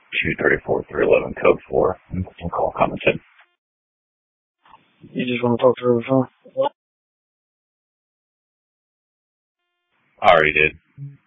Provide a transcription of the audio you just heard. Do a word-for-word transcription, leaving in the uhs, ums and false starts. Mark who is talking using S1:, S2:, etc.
S1: two thirty-four, three eleven, code four. We'll call commented.
S2: You just want to talk to her over the phone?
S1: I already did.